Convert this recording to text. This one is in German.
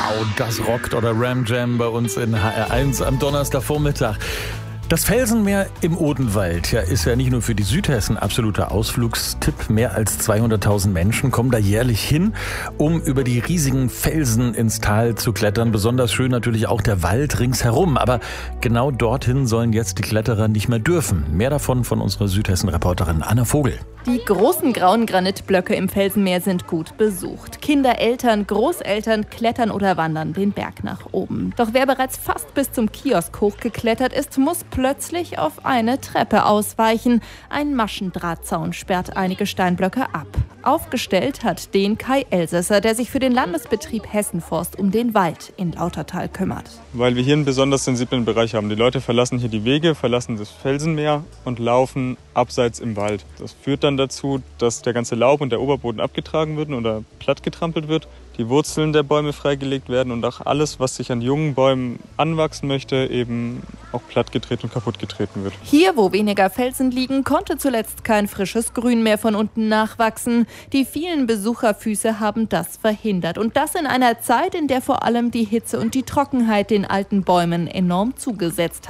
Wow, das rockt oder Ram Jam bei uns in HR1 am Donnerstagvormittag. Das Felsenmeer im Odenwald ist ja nicht nur für die Südhessen absoluter Ausflugstipp. Mehr als 200.000 Menschen kommen da jährlich hin, um über die riesigen Felsen ins Tal zu klettern. Besonders schön natürlich auch der Wald ringsherum. Aber genau dorthin sollen jetzt die Kletterer nicht mehr dürfen. Mehr davon von unserer Südhessen-Reporterin Anna Vogel. Die großen grauen Granitblöcke im Felsenmeer sind gut besucht. Kinder, Eltern, Großeltern klettern oder wandern den Berg nach oben. Doch wer bereits fast bis zum Kiosk hochgeklettert ist, muss plötzlich auf eine Treppe ausweichen. Ein Maschendrahtzaun sperrt einige Steinblöcke ab. Aufgestellt hat den Kai Elsässer, der sich für den Landesbetrieb Hessenforst um den Wald in Lautertal kümmert. Weil wir hier einen besonders sensiblen Bereich haben. Die Leute verlassen hier die Wege, verlassen das Felsenmeer und laufen abseits im Wald. Das führt dann dazu, dass der ganze Laub und der Oberboden abgetragen wird oder plattgetrampelt wird, die Wurzeln der Bäume freigelegt werden und auch alles, was sich an jungen Bäumen anwachsen möchte, eben auch plattgetreten und kaputtgetreten wird. Hier, wo weniger Felsen liegen, konnte zuletzt kein frisches Grün mehr von unten nachwachsen. Die vielen Besucherfüße haben das verhindert. Und das in einer Zeit, in der vor allem die Hitze und die Trockenheit den alten Bäumen enorm zugesetzt